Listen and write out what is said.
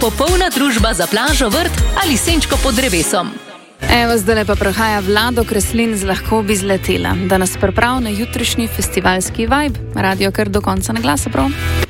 popolna družba za plažo, vrt ali senčko pod drevesom. Evo, zdaj pa prihaja Vlado Kreslin z Lahko bi zletela, da nas pripravi na jutrišnji festivalski vibe. Radio kar do konca na glas, prav?